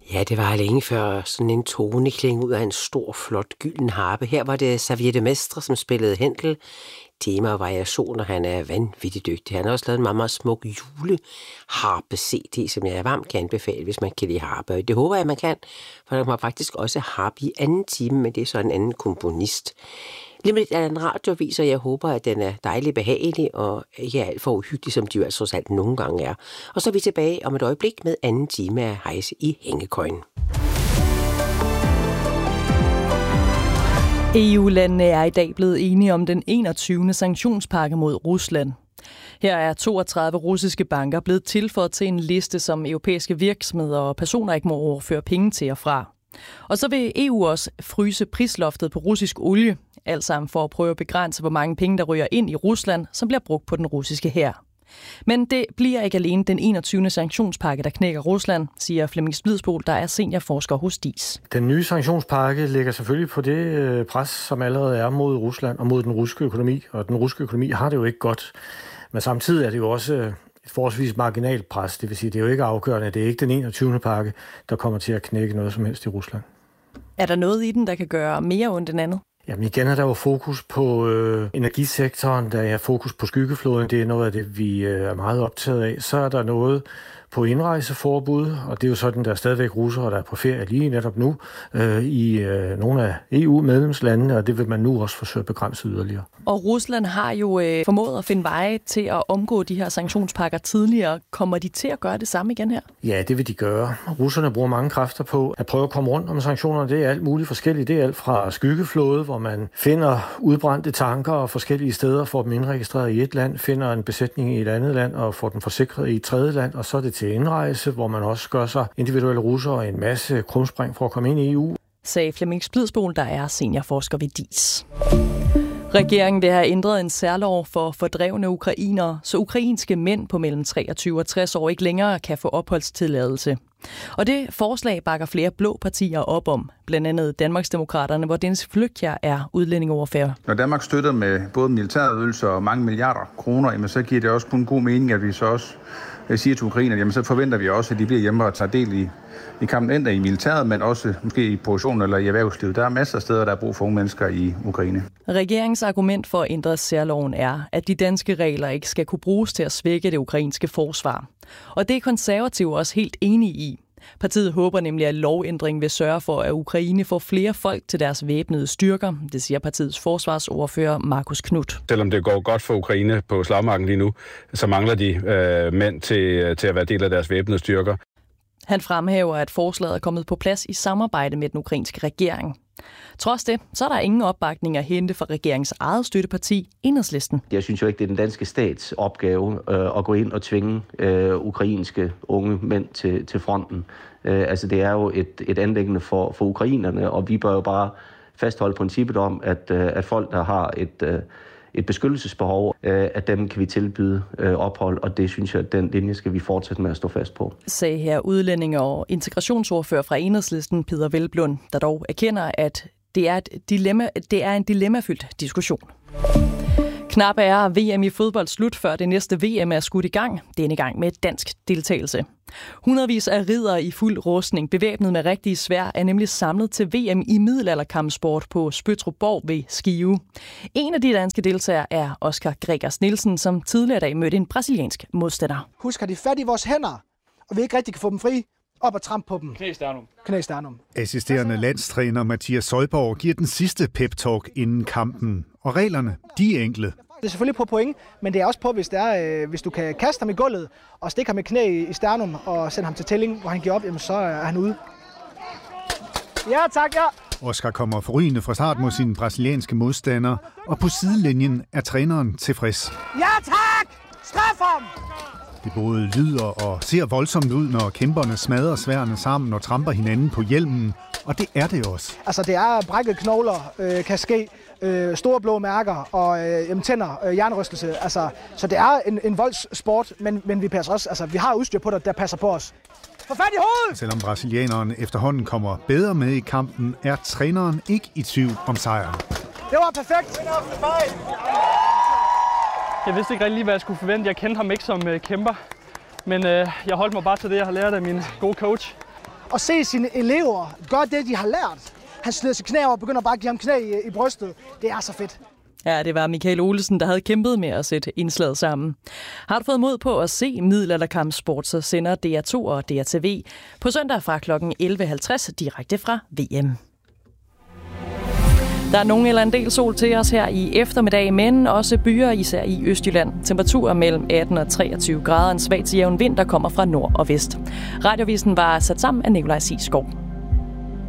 Ja, det var længe før sådan en tone kling ud af en stor, flot gylden harpe. Her var det Xavier de Mestre, som spillede Händel. Tema og variationer, han er vanvittigt dygtig. Han har også lavet en meget, meget smuk juleharpe-CD, som jeg varmt kan anbefale, hvis man kan lide harpe. Det håber jeg, man kan, for der kommer faktisk også harpe i anden time, men det er så en anden komponist. Lige med lidt er en radioavis, og jeg håber, at den er dejlig behagelig og ikke alt for uhyggelig, som de jo altså alt nogle gange er. Og så er vi tilbage om et øjeblik med anden time af Heise i hængekøjen. EU-landene er i dag blevet enige om den 21. sanktionspakke mod Rusland. Her er 32 russiske banker blevet tilføjet til en liste, som europæiske virksomheder og personer ikke må overføre penge til og fra. Og så vil EU også fryse prisloftet på russisk olie, alt sammen for at prøve at begrænse, hvor mange penge, der ryger ind i Rusland, som bliver brugt på den russiske hær. Men det bliver ikke alene den 21. sanktionspakke, der knækker Rusland, siger Flemming Splidsbol, der er seniorforsker hos DIS. Den nye sanktionspakke ligger selvfølgelig på det pres, som allerede er mod Rusland og mod den russiske økonomi. Og den russiske økonomi har det jo ikke godt. Men samtidig er det jo også et forholdsvis marginalt pres. Det vil sige, det er jo ikke afgørende. Det er ikke den 21. pakke, der kommer til at knække noget som helst i Rusland. Er der noget i den, der kan gøre mere ondt end andet? Jamen igen er der jo fokus på energisektoren, der er fokus på skyggeflåden. Det er noget af det, vi er meget optaget af. Så er der noget på indrejseforbud, og det er jo sådan, der er stadigvæk russere, der er på ferie lige netop nu i nogle af EU-medlemslandene, og det vil man nu også forsøge at begrænse yderligere. Og Rusland har jo formået at finde veje til at omgå de her sanktionspakker tidligere. Kommer de til at gøre det samme igen her? Ja, det vil de gøre. Russerne bruger mange kræfter på at prøve at komme rundt om sanktionerne. Det er alt muligt forskelligt. Det er alt fra skyggeflåde, hvor man finder udbrændte tanker og forskellige steder, får dem indregistreret i et land, finder en besætning i et andet land og får den forsikret i et tredje land, og så er det til indrejse, hvor man også gør sig individuelle russere en masse krumspring for at komme ind i EU. Sagde Flemming Splidsbol, der er seniorforsker ved DIS. Regeringen vil have ændret en særlov for fordrevne ukrainere, så ukrainske mænd på mellem 23 og 60 år ikke længere kan få opholdstilladelse. Og det forslag bakker flere blå partier op om, blandt andet Danmarksdemokraterne, hvor Dennis Flydtkjær er udlændingeordfører. Når Danmark støtter med både militærøvelser og mange milliarder kroner, jamen så giver det også kun god mening, at vi så også siger til ukrainerne, jamen så forventer vi også, at de bliver hjemme og tager del i kampen enten i militæret, men også måske i produktion eller i erhvervslivet. Der er masser af steder, der er brug for unge mennesker i Ukraine. Regeringens argument for at ændre særloven er, at de danske regler ikke skal kunne bruges til at svække det ukrainske forsvar. Og det er Konservative også helt enige i. Partiet håber nemlig, at lovændringen vil sørge for, at Ukraine får flere folk til deres væbnede styrker. Det siger partiets forsvarsordfører Markus Knuth. Selvom det går godt for Ukraine på slagmarken lige nu, så mangler de mænd til at være del af deres væbnede styrker. Han fremhæver, at forslaget er kommet på plads i samarbejde med den ukrainske regering. Trods det, så er der ingen opbakning at hente fra regeringens eget støtteparti, Enhedslisten. Jeg synes jo ikke, det er den danske stats opgave at gå ind og tvinge ukrainske unge mænd til fronten. Altså det er jo et anliggende for ukrainerne, og vi bør jo bare fastholde princippet om, at folk, der har et beskyttelsesbehov, at dem kan vi tilbyde ophold, og det synes jeg, at den linje skal vi fortsætte med at stå fast på. Sagde her udlændinge- og integrationsordfører fra Enhedslisten, Peder Hvelplund, der dog erkender, at det er en dilemmafyldt diskussion. Knap er VM i fodbold slut, før det næste VM er skudt i gang. Denne gang med dansk deltagelse. Hundredvis af riddere i fuld rustning, bevæbnet med rigtige sværd, er nemlig samlet til VM i middelalderkampsport på Spøttrup ved Skive. En af de danske deltagere er Oscar Gregers Nielsen, som tidligere i dag mødte en brasiliansk modstander. Husk, at de fat i vores hænder, og vi ikke rigtig kan få dem fri, op og trampe på dem. Knæ sternum. Assisterende landstræner Mathias Søjborg giver den sidste pep-talk inden kampen. Og reglerne, de er enkle. Det er selvfølgelig på point, men det er også på, hvis du kan kaste ham i gulvet og stikke ham med knæ i sternum og sende ham til tælling, hvor han giver op, jamen så er han ude. Ja, tak, ja. Oscar kommer forrygende fra start mod sine brasilianske modstandere, og på sidelinjen er træneren tilfreds. Ja, tak! Straf ham! Det både lyder og ser voldsomt ud, når kæmperne smadrer sværene sammen og tramper hinanden på hjelmen, og det er det også. Altså, det er brækket knogler, kan ske, store blå mærker og tænder, hjernerystelse. Altså, så det er en voldssport, men vi passer også. Altså, vi har udstyr på der passer på os. Få fat i hovedet! Selvom brasilianeren efterhånden kommer bedre med i kampen, er træneren ikke i tvivl om sejren. Det var perfekt! Jeg vidste ikke rigtig lige, hvad jeg skulle forvente. Jeg kendte ham ikke som kæmper, men jeg holdt mig bare til det, jeg har lært af min gode coach. at se sine elever gøre det, de har lært. Han slider sit knæ over og begynder bare at give ham knæ i brystet. Det er så fedt. Ja, det var Michael Olesen, der havde kæmpet med at sætte indslaget sammen. Har du fået mod på at se middelalderkampsport, så sender DR2 og DRTV på søndag fra kl. 11.50 direkte fra VM. Der er nogen eller en del sol til os her i eftermiddag, men også byer, især i Østjylland. Temperaturer mellem 18 og 23 grader. En svag til jævn vind, der kommer fra nord og vest. Radiovisen var sat sammen af Nikolaj Sigsgaard.